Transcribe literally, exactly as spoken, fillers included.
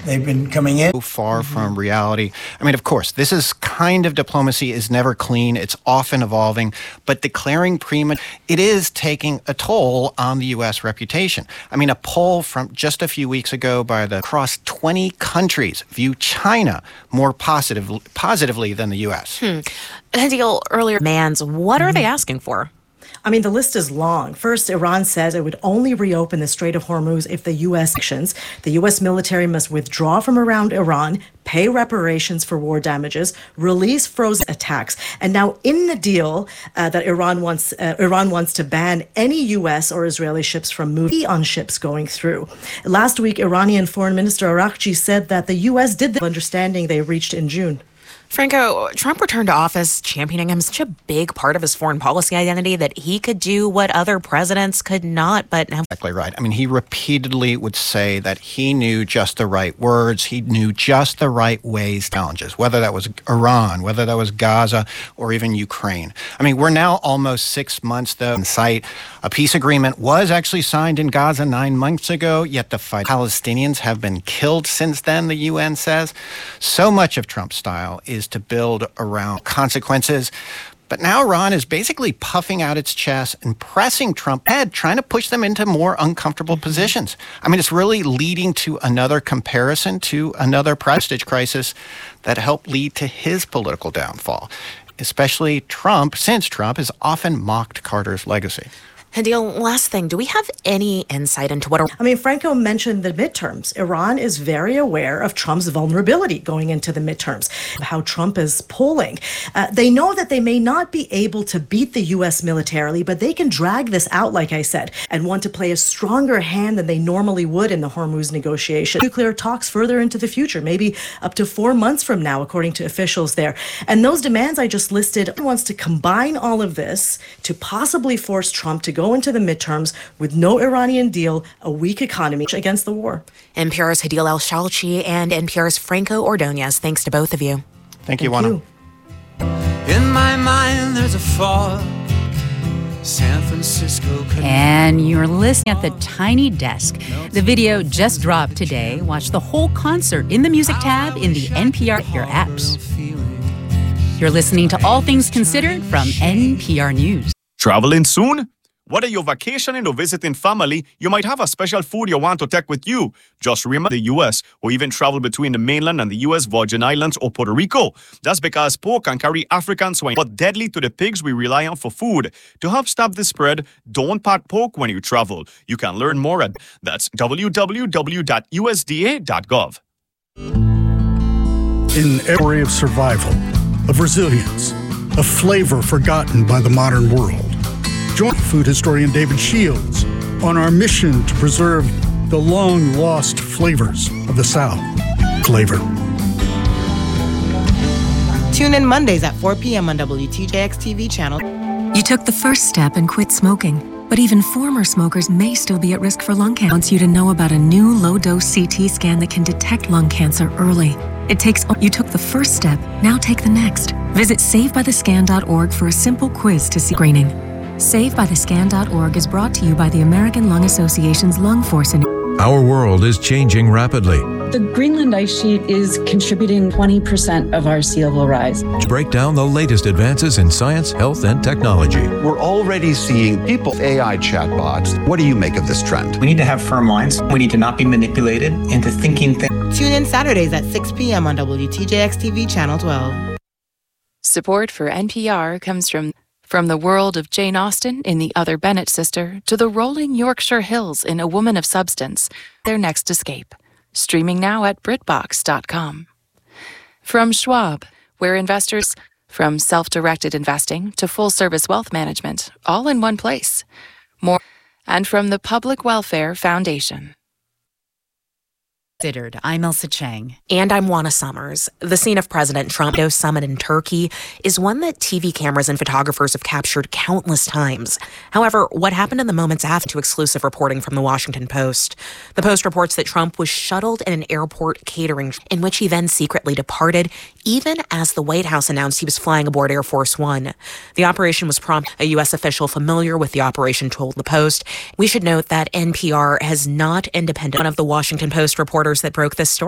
they've been coming in. So far mm-hmm. from reality. I mean, of course, this is kind of diplomacy is never clean. It's often evolving, but declaring premature, it is taking a toll on the U S reputation. I mean, a poll from just a few weeks ago by the across twenty countries view China more positive, positively than the U S. Hmm. Hadil, earlier demands, what are they asking for? I mean, the list is long. First, Iran says it would only reopen the Strait of Hormuz if the U S actions. The U S military must withdraw from around Iran, pay reparations for war damages, release frozen attacks. And now in the deal uh, that Iran wants, uh, Iran wants to ban any U S or Israeli ships from moving on ships going through. Last week, Iranian Foreign Minister Araghchi said that the U S did the understanding they reached in June. Franco, Trump returned to office championing him such a big part of his foreign policy identity that he could do what other presidents could not, but now... Exactly right. I mean, he repeatedly would say that he knew just the right words, he knew just the right ways, challenges, whether that was Iran, whether that was Gaza, or even Ukraine. I mean, we're now almost six months, though, in sight. A peace agreement was actually signed in Gaza nine months ago, yet the fight. Palestinians have been killed since then, the U N says. So much of Trump's style is to build around consequences. But now Iran is basically puffing out its chest and pressing Trump ahead, trying to push them into more uncomfortable positions. I mean, it's really leading to another comparison to another prestige crisis that helped lead to his political downfall, especially Trump, since Trump has often mocked Carter's legacy. Hadil, last thing, do we have any insight into what... I mean, Franco mentioned the midterms. Iran is very aware of Trump's vulnerability going into the midterms, how Trump is polling. Uh, they know that they may not be able to beat the U S militarily, but they can drag this out, like I said, and want to play a stronger hand than they normally would in the Hormuz negotiation. Nuclear talks further into the future, maybe up to four months from now, according to officials there. And those demands I just listed wants to combine all of this to possibly force Trump to go into the midterms with no Iranian deal, a weak economy against the war. N P R's Hadil El-Shalchi and N P R's Franco Ordonez. Thanks to both of you. Thank you, Juana. In my mind, there's a fog. San Francisco. And you're listening at the Tiny Desk. The video just dropped today. Watch the whole concert in the music tab in the N P R your apps. You're listening to All Things Considered from N P R News. Traveling soon? Whether you're vacationing or visiting family, you might have a special food you want to take with you. Just remember the U S or even travel between the mainland and the U S Virgin Islands or Puerto Rico. That's because pork can carry African swine, but deadly to the pigs we rely on for food. To help stop the spread, don't pack pork when you travel. You can learn more at that's w w w dot u s d a dot gov. In every of survival, of resilience, a flavor forgotten by the modern world. Join food historian David Shields on our mission to preserve the long-lost flavors of the South. Flavor. Tune in Mondays at four p.m. on W T J X T V channel. You took the first step and quit smoking, but even former smokers may still be at risk for lung cancer. Wants you to know about a new low-dose C T scan that can detect lung cancer early. It takes, you took the first step, now take the next. Visit save by the scan dot org for a simple quiz to see screening. save by the scan dot org is brought to you by the American Lung Association's Lung Force Initiative. Our world is changing rapidly. The Greenland ice sheet is contributing twenty percent of our sea level rise. Break down the latest advances in science, health, and technology. We're already seeing people, A I chatbots. What do you make of this trend? We need to have firm lines. We need to not be manipulated into thinking things. Tune in Saturdays at six p.m. on W T J X T V Channel twelve. Support for N P R comes from From the world of Jane Austen in The Other Bennett Sister to the rolling Yorkshire Hills in A Woman of Substance, their next escape. Streaming now at brit box dot com. From Schwab, where investors, from self-directed investing to full-service wealth management, all in one place. More, and from the Public Welfare Foundation. Considered. I'm Elsa Chang. And I'm Juana Summers. The scene of President Trump's summit in Turkey is one that T V cameras and photographers have captured countless times. However, what happened in the moments after to exclusive reporting from the Washington Post? The Post reports that Trump was shuttled in an airport catering, in which he then secretly departed, even as the White House announced he was flying aboard Air Force One. The operation was prompt. A U S official familiar with the operation told the Post. We should note that N P R has not independent one of the Washington Post reporters that broke this story.